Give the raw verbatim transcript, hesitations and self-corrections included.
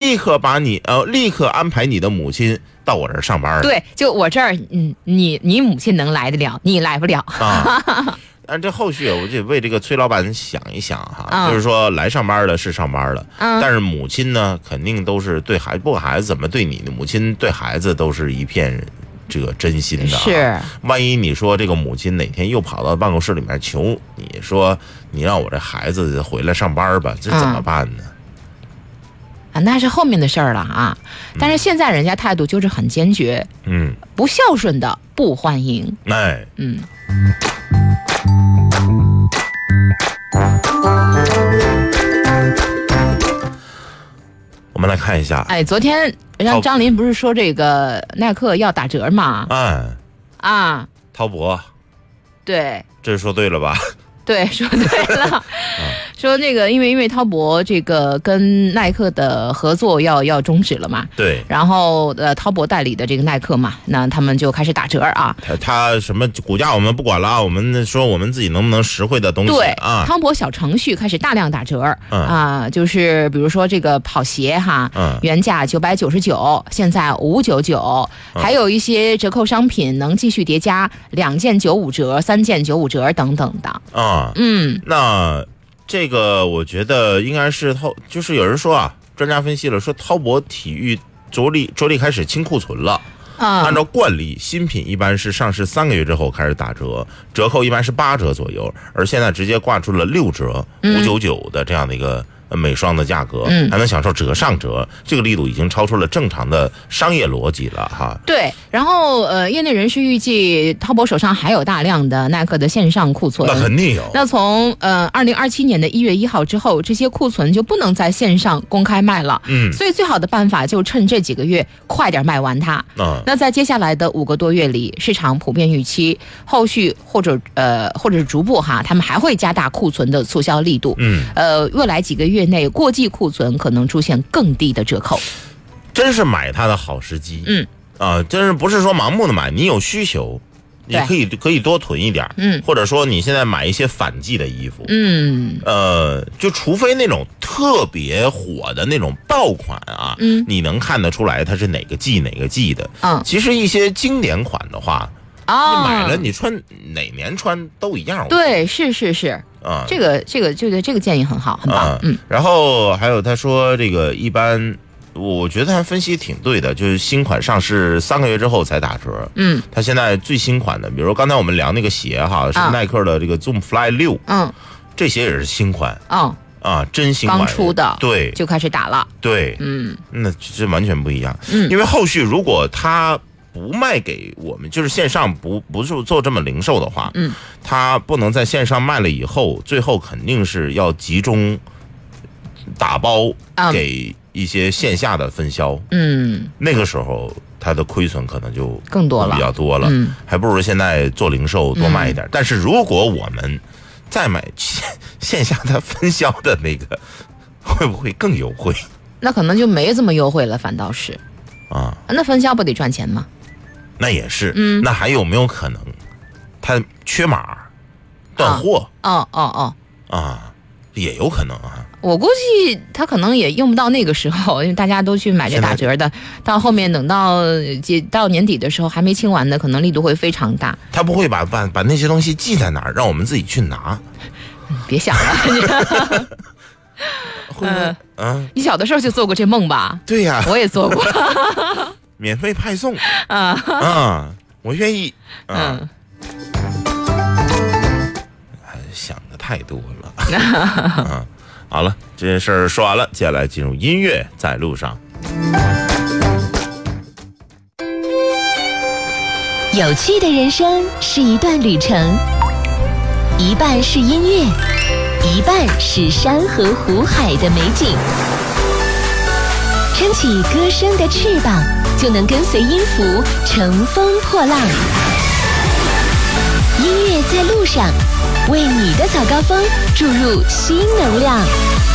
立刻把你呃立刻安排你的母亲到我这儿上班。 对，就我这儿，嗯，你你母亲能来得了，你来不了啊。但这后续我就为这个崔老板想一想哈， 嗯、 就是说来上班的是上班了， 嗯、 但是母亲呢，肯定都是对孩子，不管孩子怎么对你的，母亲对孩子都是一片这个真心的。 是， 万一你说这个母亲哪天又跑到办公室里面求你说你让我这孩子回来上班吧，这怎么办呢？ 嗯啊，那是后面的事儿了啊！但是现在人家态度就是很坚决， 嗯， 不孝顺的不欢迎。 哎， 嗯。 我们来看一下， 哎，昨天让张琳不是说这个耐克要打折吗？ 哎， 啊， 滔博， 对， 这说对了吧？ 对，说对了。说那个，因为因为滔博这个跟耐克的合作要要终止了嘛， 对， 然后呃，滔博代理的这个耐克嘛，那他们就开始打折啊。 他他什么股价我们不管了啊，我们说我们自己能不能实惠的东西。 对啊， 滔博小程序开始大量打折， 嗯、 啊，就是比如说这个跑鞋哈， 嗯、 原价九百九十九，现在五九九，还有一些折扣商品能继续叠加，两件九五折，三件九五折等等的。 啊， 嗯， 那。这个我觉得应该是滔，就是有人说啊，专家分析了，说滔博体育着力着力开始清库存了。 啊， 按照惯例，新品一般是上市三个月之后开始打折，折扣一般是八折左右，而现在直接挂出了六折五九九的这样的一个每双的价格， 嗯， 还能享受折上折，这个力度已经超出了正常的商业逻辑了哈。 对，然后呃，业内人士预计，滔博手上还有大量的耐克的线上库存， 那肯定有。 那从呃二零二七年的一月一号之后，这些库存就不能在线上公开卖了， 嗯， 所以最好的办法就趁这几个月快点卖完它。 嗯， 那在接下来的五个多月里，市场普遍预期后续或者呃或者是逐步哈，他们还会加大库存的促销力度， 嗯， 呃，未来几个月内过季库存可能出现更低的折扣， 真是买它的好时机。 嗯， 啊，真是不是说盲目的买，你有需求，你可以可以多囤一点， 嗯， 或者说你现在买一些反季的衣服， 嗯， 呃，就除非那种特别火的那种爆款啊， 嗯， 你能看得出来它是哪个季哪个季的， 嗯， 其实一些经典款的话， 哦， 你买了你穿哪年穿都一样， 对，是是是， 啊、嗯， 这个这个这个这个建议很好，很棒，嗯， 嗯，然后还有他说这个一般。我觉得他分析挺对的，就是新款上市三个月之后才打折。 嗯， 他现在最新款的，比如刚才我们聊那个鞋哈，是耐克的这个 Zoom Fly 六， 嗯， 这鞋也是新款， 嗯啊，真新款， 刚出的， 对， 就开始打了， 对， 嗯， 那这完全不一样， 嗯， 因为后续如果他不卖给我们，就是线上不不是做这么零售的话， 嗯， 他不能在线上卖了以后，最后肯定是要集中打包给一些线下的分销， 嗯， 那个时候它的亏损可能就更多了， 比较多了， 嗯， 还不如现在做零售多卖一点。嗯、但是如果我们再买线下的分销的那个，会不会更优惠？ 那可能就没这么优惠了，反倒是啊， 那分销不得赚钱吗？ 那也是， 嗯， 那还有没有可能它缺码、断货？ 哦哦哦，啊，也有可能啊。 我估计他可能也用不到那个时候，因为大家都去买这打折的，到后面等到到年底的时候还没清完的，可能力度会非常大。 他不会把把把那些东西记在哪儿，让我们自己去拿？ 别想了。 会嗯、呃， 你小的时候就做过这梦吧？ 对呀、啊， 我也做过。 免费派送啊啊，我愿意。啊、 嗯， 想的太多了。啊。好了，这件事儿说完了，接下来进入音乐在路上。 有趣的人生是一段旅程，一半是音乐，一半是山河湖海的美景。撑起歌声的翅膀，就能跟随音符乘风破浪。音乐在路上，为你的早高峰注入新能量。